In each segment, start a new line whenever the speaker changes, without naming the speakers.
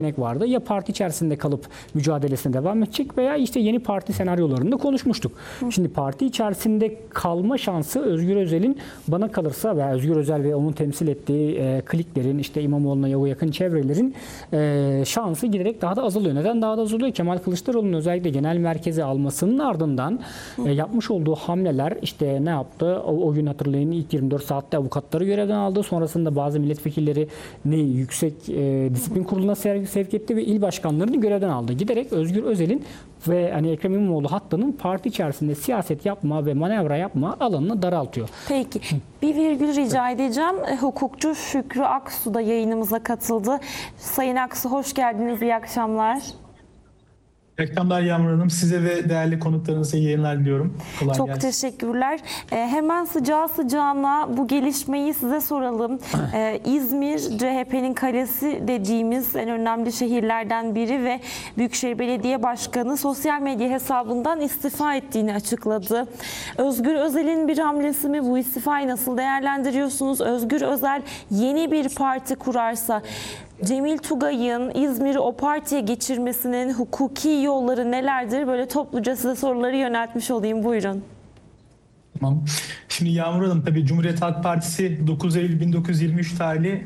vardı. Ya parti içerisinde kalıp mücadelesine devam edecek veya işte yeni parti senaryolarında konuşmuştuk. Şimdi parti içerisinde kalma şansı Özgür Özel'in, bana kalırsa, veya Özgür Özel ve onun temsil ettiği kliklerin, işte İmamoğlu'na yakın çevrelerin şansı giderek daha da azalıyor. Neden daha da azalıyor? Kemal Kılıçdaroğlu'nun özellikle genel merkeze almasının ardından yapmış olduğu hamleler, işte ne yaptı? O gün hatırlayın, ilk 24 saatte avukatları görevden aldı. Sonrasında bazı milletvekilleri yüksek disiplin kuruluna sevk etti ve il başkanlarını görevden aldı. Giderek Özgür Özel'in ve Ekrem İmamoğlu hattının parti içerisinde siyaset yapma ve manevra yapma alanını daraltıyor.
Peki. Bir virgül rica edeceğim. Hukukçu Şükrü Aksu da yayınımıza katıldı. Sayın Aksu, hoş geldiniz. İyi akşamlar.
İyi akşamlar Yağmur Hanım. Size ve değerli konuklarınıza iyi yayınlar diliyorum. Kolay
Çok
gelsin.
teşekkürler. Hemen sıcağı sıcağına bu gelişmeyi size soralım. İzmir, CHP'nin kalesi dediğimiz en önemli şehirlerden biri ve Büyükşehir Belediye Başkanı sosyal medya hesabından istifa ettiğini açıkladı. Özgür Özel'in bir hamlesi mi? Bu istifayı nasıl değerlendiriyorsunuz? Özgür Özel yeni bir parti kurarsa Cemil Tugay'ın İzmir'i o partiye geçirmesinin hukuki yolları nelerdir? Böyle topluca size soruları yöneltmiş olayım. Buyurun.
Tamam. Şimdi Yağmur Hanım, tabii Cumhuriyet Halk Partisi 9 Eylül 1923 tarihli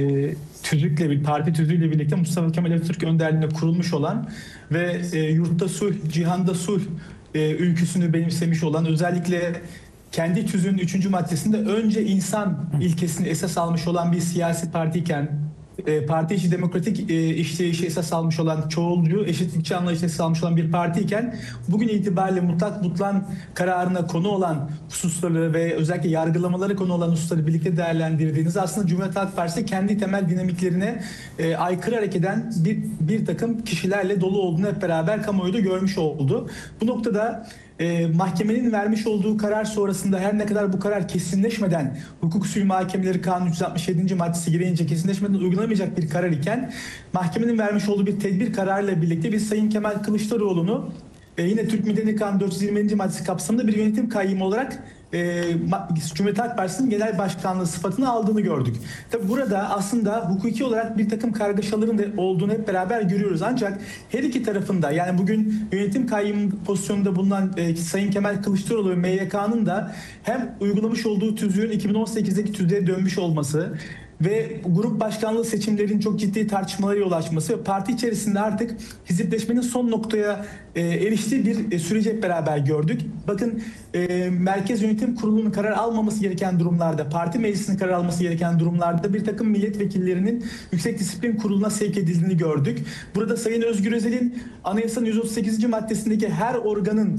parti tüzüğüyle birlikte Mustafa Kemal Atatürk önderliğinde kurulmuş olan ve yurtta sulh, cihanda sulh ülküsünü benimsemiş olan, özellikle kendi tüzüğünün 3. maddesinde önce insan ilkesini esas almış olan bir siyasi partiyken, parti içi demokratik işleyişi esas almış olan, çoğulcu, eşitlikçi anlayışı esas almış olan bir partiyken, bugün itibariyle mutlak butlan kararına konu olan hususları ve özellikle yargılamaları konu olan hususları birlikte değerlendirdiğiniz, aslında Cumhuriyet Halk Partisi kendi temel dinamiklerine aykırı hareket eden bir takım kişilerle dolu olduğunu hep beraber kamuoyu da görmüş oldu. Bu noktada mahkemenin vermiş olduğu karar sonrasında, her ne kadar bu karar kesinleşmeden, hukuk usulü muhakemeleri kanunu 367. maddesi gereğince kesinleşmeden uygulanamayacak bir karar iken, mahkemenin vermiş olduğu bir tedbir kararıyla birlikte biz Sayın Kemal Kılıçdaroğlu'nu yine Türk Medeni Kanunu 420. maddesi kapsamında bir yönetim kayyımı olarak Cumhuriyet Halk Partisi'nin genel başkanlığı sıfatını aldığını gördük. Tabi burada aslında hukuki olarak bir takım kargaşaların da olduğunu hep beraber görüyoruz. Ancak her iki tarafında, yani bugün yönetim kayyımı pozisyonunda bulunan Sayın Kemal Kılıçdaroğlu ve MYK'nın da hem uygulamış olduğu tüzüğün 2018'deki tüzüğe dönmüş olması ve grup başkanlığı seçimlerinin çok ciddi tartışmalara yol açması ve parti içerisinde artık hizipleşmenin son noktaya eriştiği bir süreci hep beraber gördük. Bakın, Merkez Yönetim Kurulu'nun karar almaması gereken durumlarda, parti meclisinin karar alması gereken durumlarda bir takım milletvekillerinin Yüksek Disiplin Kurulu'na sevk edildiğini gördük. Burada Sayın Özgür Özel'in Anayasanın 138. maddesindeki her organın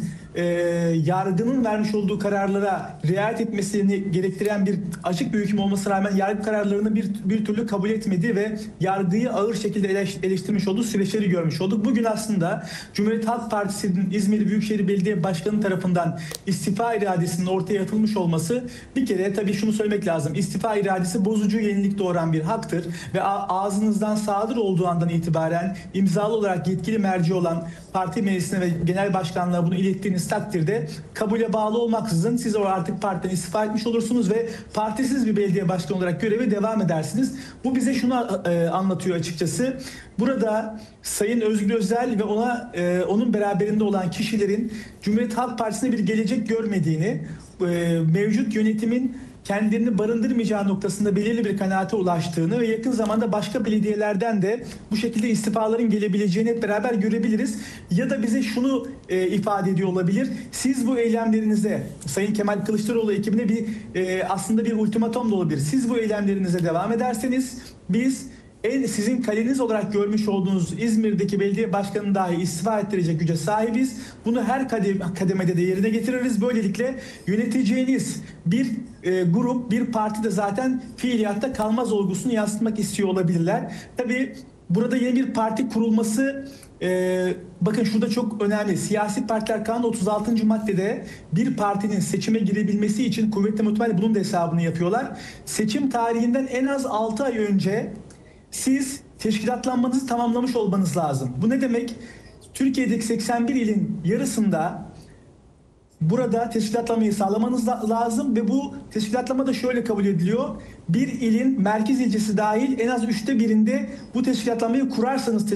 yargının vermiş olduğu kararlara riayet etmesini gerektiren bir açık bir hüküm olmasına rağmen yargı kararlarını bir türlü kabul etmedi ve yargıyı ağır şekilde eleştirmiş olduğu süreçleri görmüş olduk. Bugün aslında Cumhuriyet Halk Partisi'nin İzmir Büyükşehir Belediye Başkanı tarafından istifa iradesinin ortaya atılmış olması, bir kere tabii şunu söylemek lazım. İstifa iradesi bozucu yenilik doğuran bir haktır ve ağzınızdan sadır olduğu andan itibaren imzalı olarak yetkili merci olan parti meclisine ve genel başkanlığa bunu ilettiğiniz takdirde kabule bağlı olmaksızın siz artık partiden istifa etmiş olursunuz ve partisiz bir belediye başkanı olarak göreve devam edersiniz. Bu bize şunu anlatıyor açıkçası. Burada Sayın Özgür Özel ve onun beraberinde olan kişilerin Cumhuriyet Halk Partisi'ne bir gelecek görmediğini, mevcut yönetimin kendilerini barındırmayacağı noktasında belirli bir kanaate ulaştığını ve yakın zamanda başka belediyelerden de bu şekilde istifaların gelebileceğini hep beraber görebiliriz. Ya da bize şunu ifade ediyor olabilir. Siz bu eylemlerinize, Sayın Kemal Kılıçdaroğlu ekibine aslında bir ultimatom da olabilir. Siz bu eylemlerinize devam ederseniz biz sizin kaleniz olarak görmüş olduğunuz İzmir'deki belediye başkanını dahi istifa ettirecek güce sahibiz. Bunu her kademede de yerine getiririz. Böylelikle yöneteceğiniz bir grup, bir parti de zaten fiiliyatta kalmaz olgusunu yansıtmak istiyor olabilirler. Tabii burada yeni bir parti kurulması, bakın şurada çok önemli. Siyasi Partiler Kanunu 36. maddede bir partinin seçime girebilmesi için kuvvetle muhtemelen bunun da hesabını yapıyorlar. Seçim tarihinden en az 6 ay önce siz teşkilatlanmanızı tamamlamış olmanız lazım. Bu ne demek? Türkiye'deki 81 ilin yarısında burada teşkilatlamayı sağlamanız lazım ve bu teşkilatlama da şöyle kabul ediliyor. bir ilin merkez ilçesi dahil en az 1/3'ünde bu teşkilatlanmayı kurarsanız